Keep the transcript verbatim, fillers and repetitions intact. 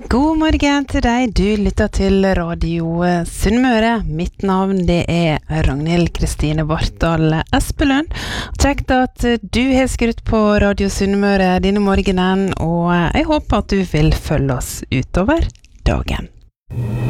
God morgen til deg, du lytter til Radio Sunnmøre. Mitt navn det er Ragnhild Kristine Bartal Espelund. Kjekt at du har skrutt på Radio Sunnmøre denne morgenen, og jeg håper at du vil følge oss utover dagen.